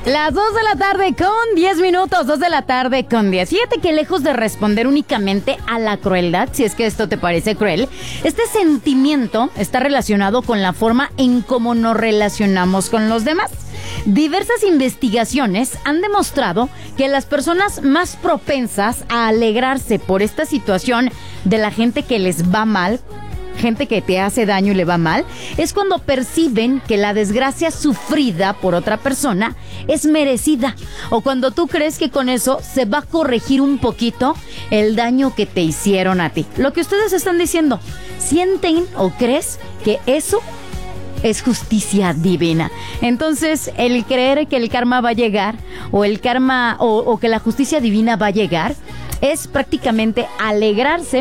Las 2 de la tarde con 10 minutos, 2 de la tarde con 10. Fíjate que lejos de responder únicamente a la crueldad, si es que esto te parece cruel, este sentimiento está relacionado con la forma en cómo nos relacionamos con los demás. Diversas investigaciones han demostrado que las personas más propensas a alegrarse por esta situación de la gente que les va mal, gente que te hace daño y le va mal, es cuando perciben que la desgracia sufrida por otra persona es merecida, o cuando tú crees que con eso se va a corregir un poquito el daño que te hicieron a ti. Lo que ustedes están diciendo, ¿sienten o crees que eso es justicia divina? Entonces, el creer que el karma va a llegar, o el karma, o que la justicia divina va a llegar, es prácticamente alegrarse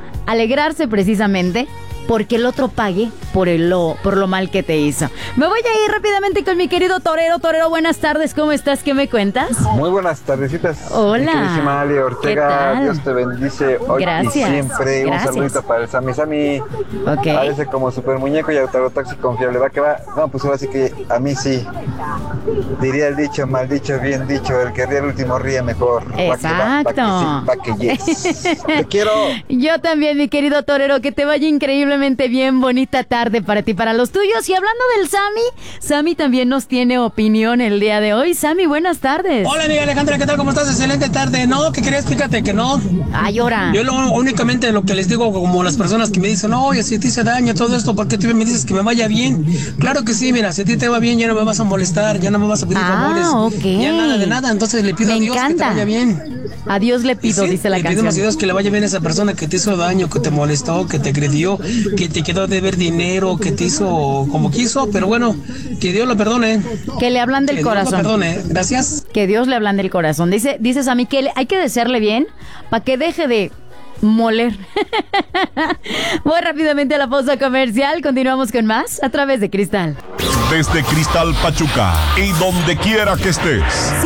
precisamente porque el otro pague por lo mal que te hizo. Me voy a ir rápidamente con mi querido Torero. Torero, buenas tardes, ¿cómo estás? ¿Qué me cuentas? Muy buenas tardecitas. Hola. Mi queridísima Ale Ortega, Dios te bendice hoy Gracias. y siempre. Gracias. Un saludito para el Sammy. Sammy parece como super muñeco y autotóxico confiable. Va que va. No, pues ahora sí que a mí sí. Diría el dicho, mal dicho, bien dicho, el que ríe el último ríe mejor. Exacto. Va que yes. Te quiero. Yo también, mi querido Torero, que te vaya increíblemente bien, bonita tarde para ti, para los tuyos. Y hablando del Sammy también nos tiene opinión el día de hoy. Sammy, buenas tardes. Hola, amiga Alejandra, ¿qué tal? ¿Cómo estás? Excelente tarde. No, ¿qué querías? Fíjate que no. Ay, ahora. Yo únicamente lo que les digo, como las personas que me dicen, oye, si te hice daño, todo esto, ¿por qué tú me dices que me vaya bien? Claro que sí, mira, si a ti te va bien, ya no me vas a molestar, ya no me vas a pedir favores. Okay. Ya nada de nada, entonces le pido a Dios que te vaya bien. A Dios le pido, sí, dice la canción. Le pedimos a Dios que le vaya bien a esa persona que te hizo daño, que te molestó, que te agredió, que te quedó de ver dinero, que te hizo como quiso, pero bueno, que Dios lo perdone. Que le hablan del corazón. Dios lo perdone, gracias. Que Dios le hablan del corazón. Dices a mí que hay que desearle bien para que deje de moler. Voy rápidamente a la pausa comercial. Continuamos con más a través de Cristal. Desde Cristal Pachuca y donde quiera que estés.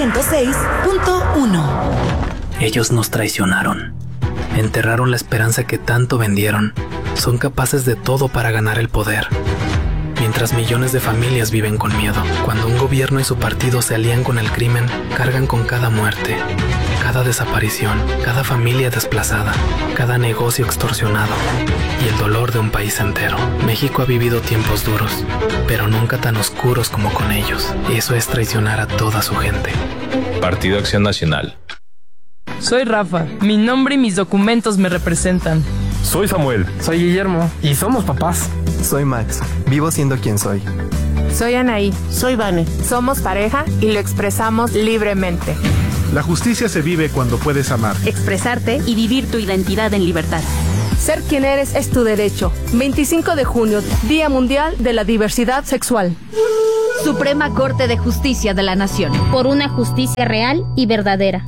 106.1. Ellos nos traicionaron. Enterraron la esperanza que tanto vendieron. Son capaces de todo para ganar el poder. Mientras millones de familias viven con miedo. Cuando un gobierno y su partido se alían con el crimen, cargan con cada muerte, cada desaparición, cada familia desplazada, cada negocio extorsionado y el dolor de un país entero. México ha vivido tiempos duros, pero nunca tan oscuros como con ellos. Eso es traicionar a toda su gente. Partido Acción Nacional. Soy Rafa, mi nombre y mis documentos me representan. Soy Samuel. Soy Guillermo. Y somos papás. Soy Max, vivo siendo quien soy. Soy Anaí. Soy Vane. Somos pareja y lo expresamos libremente. La justicia se vive cuando puedes amar, expresarte y vivir tu identidad en libertad. Ser quien eres es tu derecho. 25 de junio, Día Mundial de la Diversidad Sexual. Suprema Corte de Justicia de la Nación. Por una justicia real y verdadera.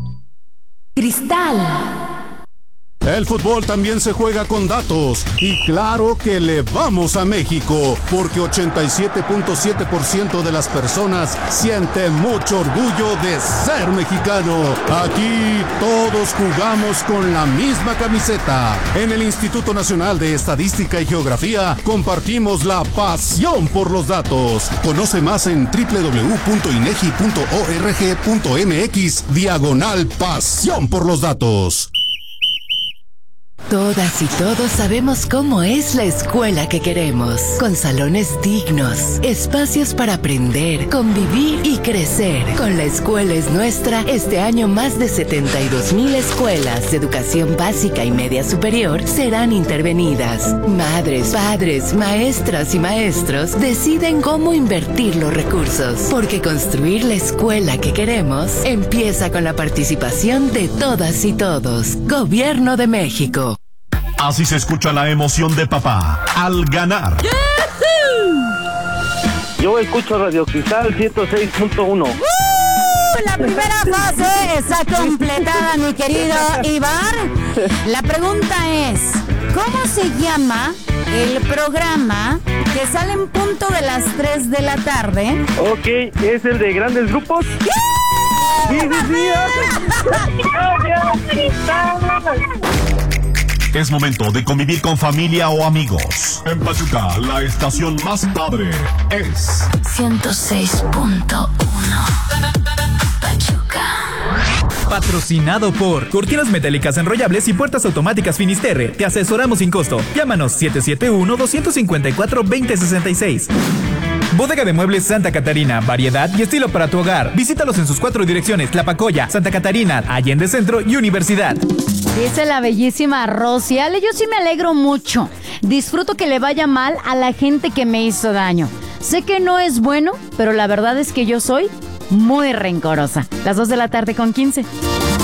Cristal. El fútbol también se juega con datos y claro que le vamos a México porque 87.7% de las personas sienten mucho orgullo de ser mexicano. Aquí todos jugamos con la misma camiseta. En el Instituto Nacional de Estadística y Geografía compartimos la pasión por los datos. Conoce más en www.inegi.org.mx/pasión por los datos. Todas y todos sabemos cómo es la escuela que queremos, con salones dignos, espacios para aprender, convivir y crecer. Con La Escuela es Nuestra, este año más de 72,000 escuelas de educación básica y media superior serán intervenidas. Madres, padres, maestras y maestros deciden cómo invertir los recursos, porque construir la escuela que queremos empieza con la participación de todas y todos. Gobierno de México. Así se escucha la emoción de papá al ganar. Yo escucho Radio Cristal 106.1. La primera fase está completada, mi querido Iván. La pregunta es, ¿cómo se llama el programa que sale en punto de las 3 de la tarde? Ok, ¿es el de grandes grupos? ¡Sí, sí, sí! Es momento de convivir con familia o amigos. En Pachuca, la estación más padre es 106.1. Patrocinado por Cortinas Metálicas Enrollables y Puertas Automáticas Finisterre. Te asesoramos sin costo. Llámanos 771-254-2066. Bodega de Muebles Santa Catarina, variedad y estilo para tu hogar. Visítalos en sus 4 direcciones: Tlapacoya, Santa Catarina, Allende Centro y Universidad. Dice la bellísima Rosy: Ale, yo sí me alegro mucho. Disfruto que le vaya mal a la gente que me hizo daño. Sé que no es bueno, pero la verdad es que yo soy muy rencorosa. Las 2:15 p.m.